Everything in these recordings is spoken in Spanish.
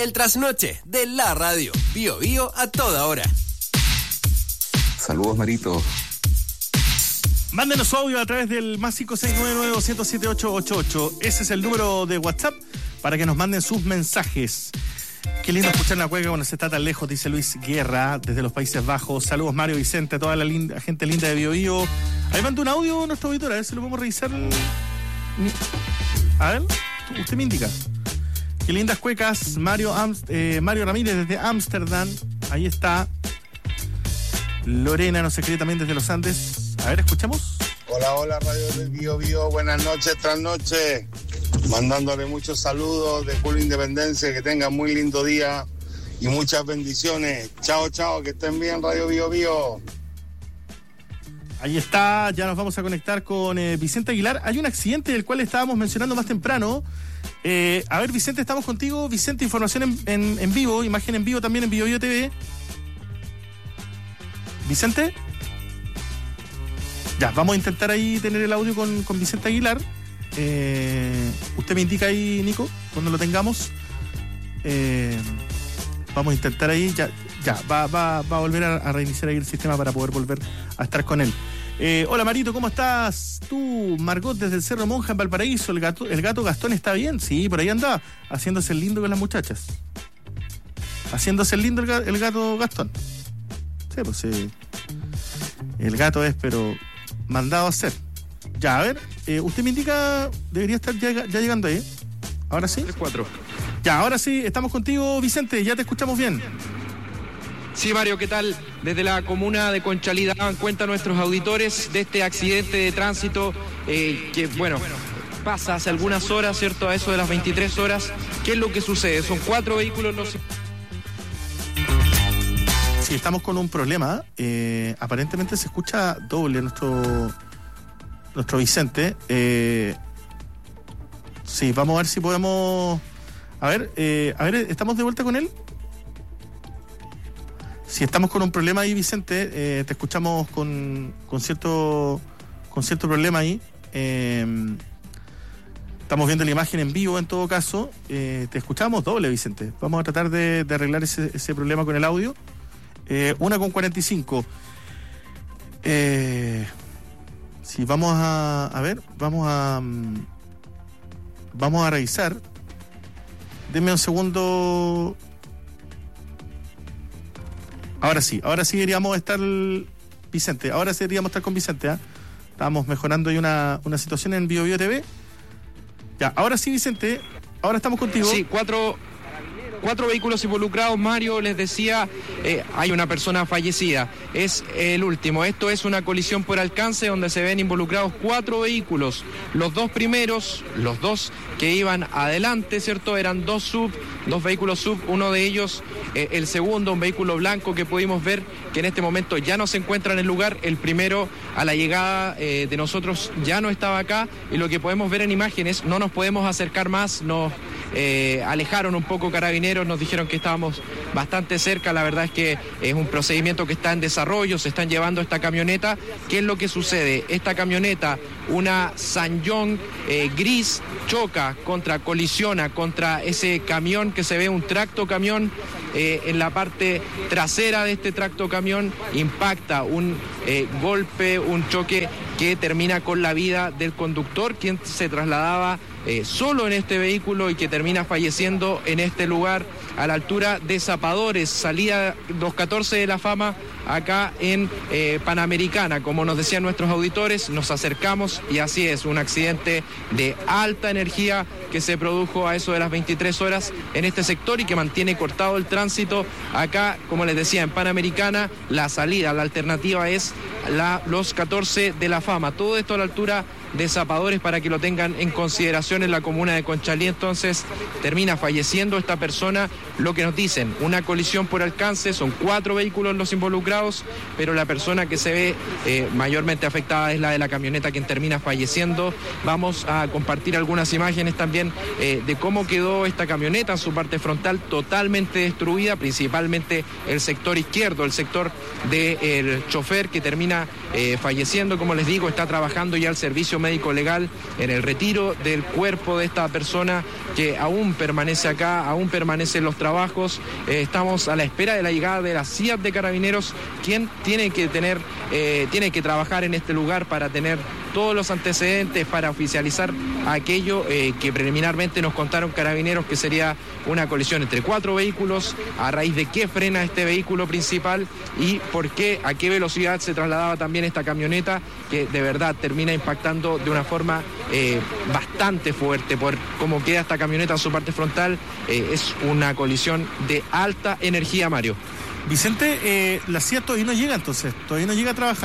el trasnoche de la radio. Bio Bio a toda hora. Saludos, Marito. Mándenos su audio a través del más 569-207-8888. Ese es el número de WhatsApp para que nos manden sus mensajes. Qué lindo escuchar la cueca cuando se está tan lejos, dice Luis Guerra, desde los Países Bajos. Saludos, Mario Vicente, a toda la gente linda de Bio Bio. Ahí manda un audio nuestro auditor, a ver si lo podemos revisar. A ver, usted me indica. Qué lindas cuecas, Mario Ramírez desde Ámsterdam. Ahí está. Lorena nos escribe también desde los Andes. A ver, escuchamos. Hola, Radio del Bio Bio. Buenas noches, trasnoche. Mandándole muchos saludos de Culo Independencia. Que tengan muy lindo día y muchas bendiciones. Chao, que estén bien, Radio Bio Bio. Ahí está, ya nos vamos a conectar con Vicente Aguilar. Hay un accidente del cual estábamos mencionando más temprano. A ver, Vicente, estamos contigo. Vicente, información en vivo, imagen en vivo también en Bio Bio TV. Vicente. Ya, vamos a intentar ahí tener el audio con Vicente Aguilar. Usted me indica ahí, Nico, cuando lo tengamos. Vamos a intentar ahí. Ya va a volver a reiniciar ahí el sistema para poder volver a estar con él. Hola, Marito, ¿cómo estás? Tú, Margot, desde el Cerro Monja en Valparaíso. ¿El gato Gastón está bien? Sí, por ahí anda, haciéndose el lindo con las muchachas. Haciéndose el lindo el gato Gastón. Sí, pues sí. El gato es, pero mandado a hacer. Ya, a ver, usted me indica, debería estar ya llegando ahí. ¿Ahora sí? 3-4. Ya, ahora sí, estamos contigo, Vicente, ya te escuchamos bien. Sí, Mario, ¿qué tal? Desde la comuna de Conchalí daban cuenta nuestros auditores de este accidente de tránsito que, bueno, pasa hace algunas horas, ¿cierto? A eso de las 23 horas. ¿Qué es lo que sucede? Son 4 vehículos los... Sí, estamos con un problema. Aparentemente se escucha doble nuestro Vicente. Sí, vamos a ver si podemos... A ver, ¿estamos de vuelta con él? Si estamos con un problema ahí, Vicente, te escuchamos con cierto problema ahí. Estamos viendo la imagen en vivo en todo caso. Te escuchamos doble, Vicente. Vamos a tratar de arreglar ese problema con el audio. 1:45. Sí, vamos a ver, vamos a revisar. Denme un segundo. Ahora sí deberíamos estar, Vicente. Ahora sí deberíamos estar con Vicente, ¿eh? Estábamos mejorando ahí una situación en Bio Bio TV. Ya, ahora sí, Vicente. Ahora estamos contigo. Sí, cuatro vehículos involucrados, Mario, les decía, hay una persona fallecida, es el último. Esto es una colisión por alcance donde se ven involucrados 4 vehículos. Los 2 primeros, los 2 que iban adelante, ¿cierto? Eran 2 vehículos sub, uno de ellos, el segundo, un vehículo blanco que pudimos ver que en este momento ya no se encuentra en el lugar. El primero, a la llegada de nosotros, ya no estaba acá, y lo que podemos ver en imágenes, no nos podemos acercar más, nos alejaron un poco Carabineros, nos dijeron que estábamos bastante cerca. La verdad es que es un procedimiento que está en desarrollo, se están llevando esta camioneta. ¿Qué es lo que sucede? Esta camioneta, una Sanyong gris, colisiona contra ese camión que se ve, un tractocamión. En la parte trasera de este tractocamión impacta un golpe, un choque que termina con la vida del conductor, quien se trasladaba solo en este vehículo y que termina falleciendo en este lugar a la altura de Zapadores, salida 214 de La Fama, acá en Panamericana. Como nos decían nuestros auditores, nos acercamos y así es, un accidente de alta energía que se produjo a eso de las 23 horas en este sector y que mantiene cortado el tránsito acá, como les decía, en Panamericana. La salida, la alternativa es los 14 de La Fama. Todo esto a la altura de Zapadores, para que lo tengan en consideración, en la comuna de Conchalí. Entonces termina falleciendo esta persona. Lo que nos dicen, una colisión por alcance, son 4 vehículos los involucrados, pero la persona que se ve mayormente afectada es la de la camioneta, quien termina falleciendo. Vamos a compartir algunas imágenes también de cómo quedó esta camioneta en su parte frontal, totalmente destruida, principalmente el sector izquierdo, el sector del chofer, que termina falleciendo. Como les digo, está trabajando ya el servicio médico legal en el retiro del cuerpo de esta persona que aún permanece acá, aún permanecen los trabajos. Estamos a la espera de la llegada de la CIAT de Carabineros, quien tiene que trabajar en este lugar para tener todos los antecedentes, para oficializar aquello que preliminarmente nos contaron Carabineros que sería una colisión entre 4 vehículos, a raíz de qué frena este vehículo principal y por qué, a qué velocidad se trasladaba también esta camioneta, que de verdad termina impactando de una forma bastante fuerte por cómo queda esta camioneta en su parte frontal. Es una colisión de alta energía, Mario. Vicente, la CIA todavía no llega entonces, todavía no llega a trabajar.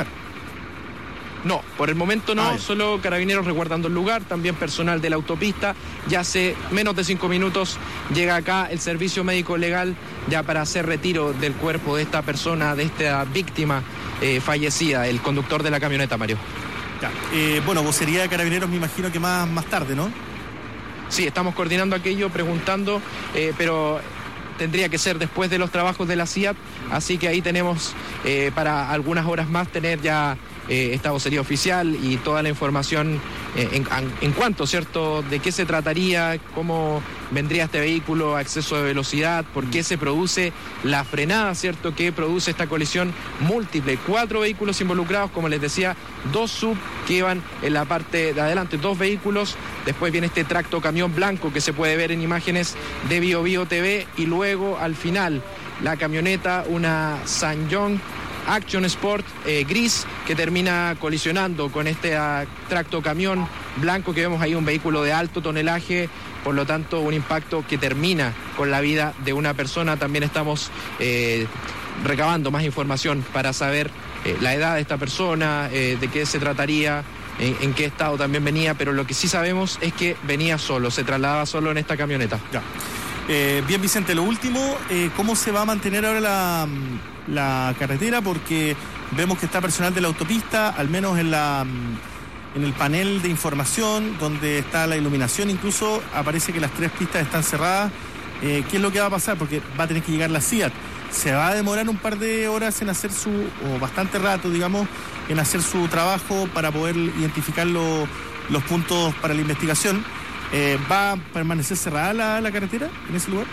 No, por el momento no, solo Carabineros resguardando el lugar, también personal de la autopista. Ya hace menos de 5 minutos llega acá el servicio médico legal ya para hacer retiro del cuerpo de esta persona, de esta víctima fallecida, el conductor de la camioneta, Mario. Ya. Bueno, vocería de Carabineros me imagino que más tarde, ¿no? Sí, estamos coordinando aquello, preguntando, pero tendría que ser después de los trabajos de la CIAT, así que ahí tenemos para algunas horas más tener ya esta vocería oficial y toda la información en cuanto, ¿cierto?, de qué se trataría, cómo vendría este vehículo a exceso de velocidad, por qué se produce la frenada, ¿cierto?, que produce esta colisión múltiple. 4 vehículos involucrados, como les decía, 2 sub que iban en la parte de adelante, 2 vehículos, después viene este tracto camión blanco que se puede ver en imágenes de BioBio TV y luego al final la camioneta, una SsangYong Action Sport gris, que termina colisionando con este tracto camión blanco que vemos ahí, un vehículo de alto tonelaje, por lo tanto un impacto que termina con la vida de una persona. También estamos recabando más información para saber la edad de esta persona, de qué se trataría, en qué estado también venía, pero lo que sí sabemos es que venía solo, se trasladaba solo en esta camioneta. Ya. Bien, Vicente, lo último, ¿cómo se va a mantener ahora la carretera? Porque vemos que está personal de la autopista, al menos en el panel de información, donde está la iluminación, incluso aparece que las 3 pistas están cerradas. ¿Qué es lo que va a pasar? Porque va a tener que llegar la CIAT. Se va a demorar un par de horas en hacer o bastante rato, digamos, en hacer su trabajo para poder identificar los puntos para la investigación. ¿Va a permanecer cerrada la carretera en ese lugar?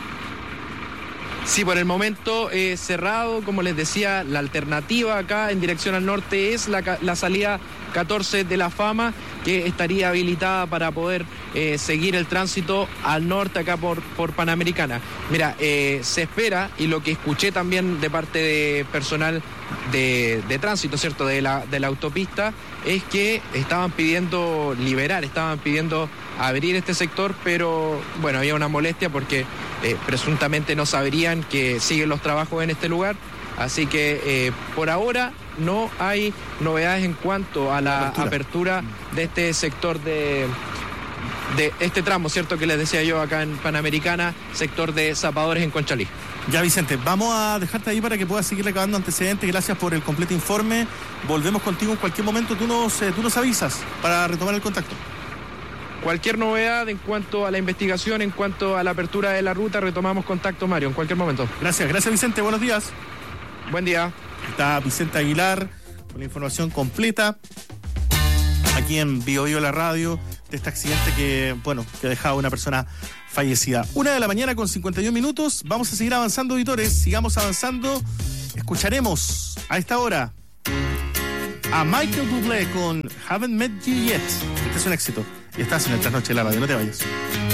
Sí, por el momento cerrado. Como les decía, la alternativa acá en dirección al norte es la salida 14 de la Fama, que estaría habilitada para poder seguir el tránsito al norte acá por Panamericana. Mira, se espera, y lo que escuché también de parte de personal de tránsito, ¿cierto?, de la autopista, es que estaban pidiendo abrir este sector, pero bueno, había una molestia porque presuntamente no sabrían que siguen los trabajos en este lugar, así que por ahora no hay novedades en cuanto a la apertura de este sector de este tramo, ¿cierto?, que les decía yo acá en Panamericana, sector de Zapadores en Conchalí. Ya, Vicente, vamos a dejarte ahí para que puedas seguir recabando antecedentes. Gracias por el completo informe. Volvemos contigo en cualquier momento. Tú nos avisas para retomar el contacto. Cualquier novedad en cuanto a la investigación, en cuanto a la apertura de la ruta, retomamos contacto, Mario, en cualquier momento. Gracias, Vicente. Buenos días. Buen día. Está Vicente Aguilar con la información completa aquí en BioBio la radio de este accidente que ha dejado a una persona fallecida. 1:00 a.m. con 51 minutos. Vamos a seguir avanzando, auditores. Sigamos avanzando. Escucharemos a esta hora a Michael Bublé con Haven't Met You Yet. Este es un éxito. Y estás en el Trasnoche de la radio. No te vayas.